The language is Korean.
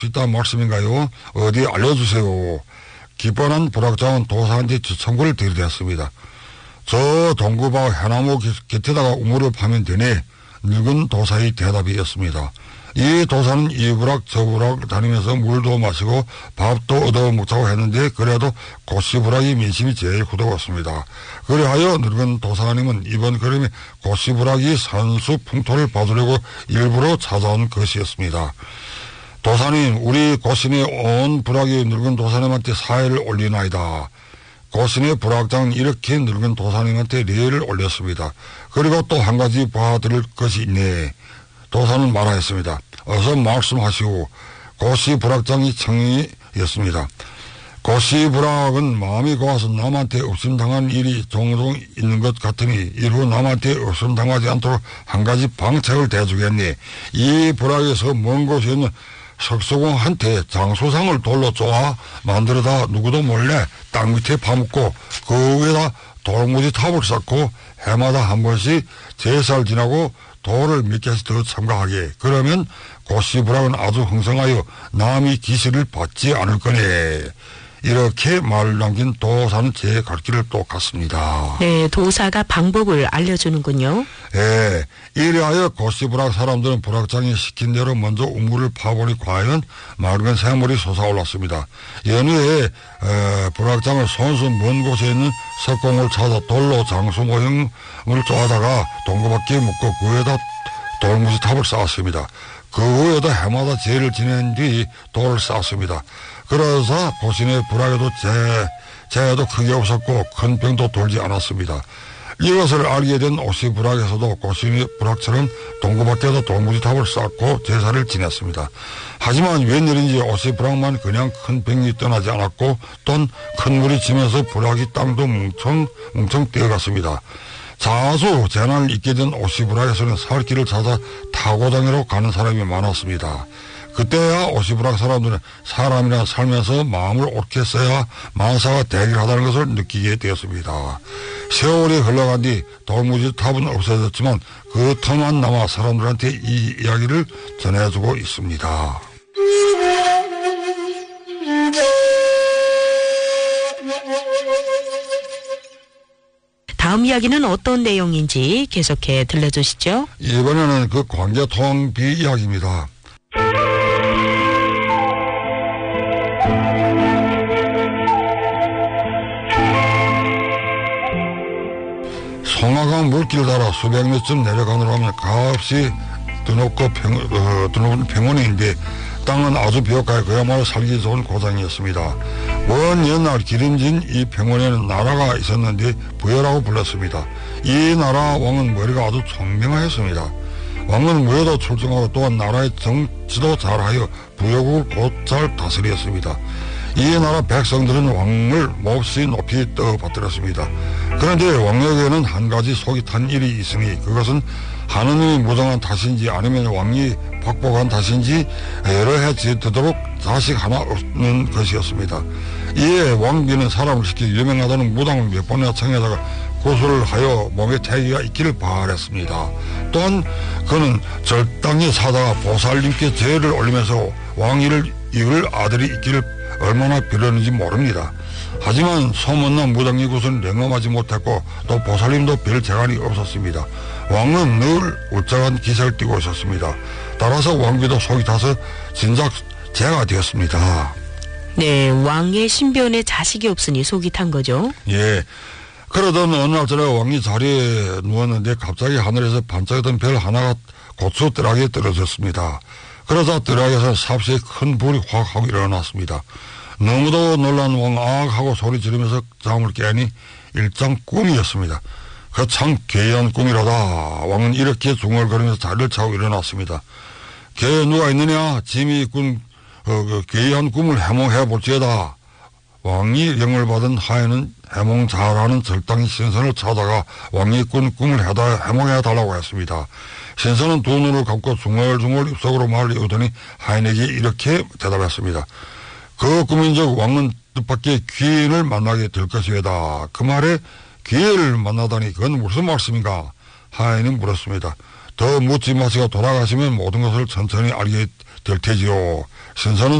있다는 말씀인가요? 어디 알려주세요. 기뻔한 불악장은 도사한테 지청구를 들이댔습니다. 저 동구바 해나무 곁에다가 우물을 파면 되네. 늙은 도사의 대답이었습니다. 이 도사는 이 부락 저 부락 다니면서 물도 마시고 밥도 얻어 먹자고 했는데 그래도 고시부락이 민심이 제일 굳어왔습니다. 그래하여 늙은 도사님은 이번 걸음에 고시부락이 산수 풍토를 봐주려고 일부러 찾아온 것이었습니다. 도사님, 우리 고신의 온 부락이 늙은 도사님한테 사회를 올리나이다. 고신의 불악장은 이렇게 늙은 도사님한테 리해를 올렸습니다. 그리고 또 한 가지 봐드릴 것이 있네. 도사는 말하였습니다. 어서 말씀하시오. 고시 불악장이 청이였습니다. 고시 불악은 마음이 고와서 남한테 없음당한 일이 종종 있는 것 같으니 이후 남한테 없음당하지 않도록 한 가지 방책을 대주겠네. 이 불악에서 먼 곳에 있는 석소공한테 장수상을 돌로 쪼아 만들어다 누구도 몰래 땅 밑에 파묻고 그 위에다 돌무지 탑을 쌓고 해마다 한 번씩 제사를 지나고 돌을 몇 개씩 더 참가하게. 그러면 고시불악은 아주 흥성하여 남이 기시를 받지 않을 거네. 이렇게 말을 남긴 도사는 제 갈 길을 또 갔습니다. 네, 도사가 방법을 알려주는군요. 예, 이래하여 고시불악 사람들은 불악장이 시킨 대로 먼저 우물을 파보니 과연 맑은 샘물이 솟아올랐습니다. 연후에 불악장을 손수 먼 곳에 있는 석공을 찾아 돌로 장수 모형을 쪼아다가 동구밖에 묶고 그 위에다 돌무지 탑을 쌓았습니다. 그 위에다 해마다 제를 지낸 뒤 돌을 쌓았습니다. 그래서 고신의 불악에도 재해도 크게 없었고 큰 병도 돌지 않았습니다. 이것을 알게 된 오시불악에서도 고신의 불악처럼 동구밖에도 돌무지탑을 쌓고 제사를 지냈습니다. 하지만 웬일인지 오시불악만 그냥 큰 병이 떠나지 않았고 또 큰 물이 지면서 불악이 땅도 뭉청 뛰어갔습니다. 자수 재난을 잊게 된 오시불악에서는 살 길을 찾아 타고당으로 가는 사람이 많았습니다. 그때야 오시불악 사람들은 사람이나 살면서 마음을 옳게 써야 만사가 대결하다는 것을 느끼게 되었습니다. 세월이 흘러간 뒤 돌무지 탑은 없어졌지만 그 틈만 남아 사람들한테 이 이야기를 전해주고 있습니다. 다음 이야기는 어떤 내용인지 계속해 들려주시죠. 이번에는 그 광개토항비 이야기입니다. 송화강 물길 따라 수백 미쯤 내려가느라 하면 값이 드높은 평원인데 땅은 아주 비옥하여 그야말로 살기 좋은 고장이었습니다. 먼 옛날 기름진 이 평원에는 나라가 있었는데 부여라고 불렀습니다. 이 나라 왕은 머리가 아주 총명하였습니다. 왕은 무예도 출중하고 또한 나라의 정치도 잘하여 부여국을 곧잘 다스렸습니다. 이 나라 백성들은 왕을 몹시 높이 떠받들었습니다. 그런데 왕에게는 한 가지 속이 탄 일이 있으니 그것은 하느님이 무정한 탓인지 아니면 왕이 박복한 탓인지 여러 해 되도록 자식 하나 없는 것이었습니다. 이에 왕비는 사람을 시켜 유명하다는 무당을 몇 번이나 청해다가 고소를 하여 몸에 태기가 있기를 바랬습니다. 또한 그는 절당히 사다가 보살님께 제를 올리면서 왕위를 이을 아들이 있기를 얼마나 빌었는지 모릅니다. 하지만 소문난 무당이 곳은 영험하지 못했고 또 보살님도 별 재간이 없었습니다. 왕은 늘 울적한 기색을 띠고 있었습니다. 따라서 왕비도 속이 타서 진작 재가 되었습니다. 네, 왕의 신변에 자식이 없으니 속이 탄 거죠. 예. 그러던 어느 날 저녁 왕이 자리에 누웠는데 갑자기 하늘에서 반짝이던 별 하나가 고추 뜰하게 떨어졌습니다. 그러자 뜰하게서 삽시에 큰 불이 확 하고 일어났습니다. 너무도 놀란 왕 악 하고 소리 지르면서 잠을 깨니 일장 꿈이었습니다. 그 참 괴이한 꿈이라다. 왕은 이렇게 중얼거리면서 자리를 차고 일어났습니다. 개 누가 있느냐? 짐이 꾼 그 괴이한 꿈을 해몽해 볼지어다. 왕이 영을 받은 하에는 해몽 잘하는 절당이 신선을 찾아가 왕이 꾼 꿈을 해몽해 달라고 했습니다. 신선은 두 눈을 감고 중얼중얼 입속으로 말을 이으더니 하인에게 이렇게 대답했습니다. 그 꿈인즉 왕은 뜻밖의 귀인을 만나게 될 것이다. 그 말에 귀인을 만나다니 그건 무슨 말씀인가? 하인은 물었습니다. 더 묻지 마시고 돌아가시면 모든 것을 천천히 알게 될 테지요. 선사는